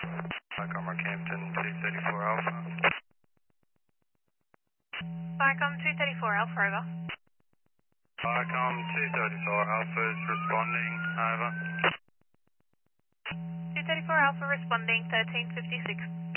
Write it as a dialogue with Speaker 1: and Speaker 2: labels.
Speaker 1: Vicom Rockhampton 234 Alpha.
Speaker 2: Vicom 234 Alpha, over.
Speaker 1: Vicom 234 Alpha is responding, over.
Speaker 2: 234 Alpha responding, 1356.